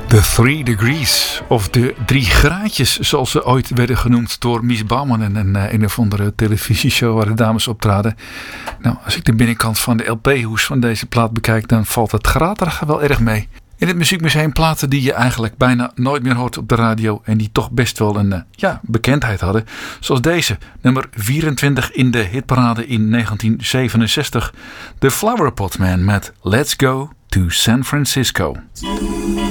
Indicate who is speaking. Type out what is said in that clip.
Speaker 1: The 3 Degrees, of de 3 graadjes, zoals ze ooit werden genoemd door Mies Bouwman in een of andere televisieshow waar de dames optraden. Nou, als ik de binnenkant van de LP-hoes van deze plaat bekijk, dan valt het graterige wel erg mee. In het Muziekmuseum platen die je eigenlijk bijna nooit meer hoort op de radio en die toch best wel een bekendheid hadden. Zoals deze, nummer 24 in de hitparade in 1967. The Flower Pot Man met Let's Go to San Francisco.